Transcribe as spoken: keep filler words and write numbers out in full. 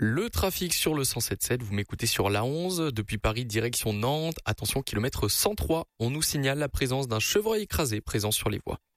Le trafic sur le cent sept sept, vous m'écoutez sur l'A onze, depuis Paris direction Nantes. Attention, kilomètre cent trois, on nous signale la présence d'un chevreuil écrasé présent sur les voies.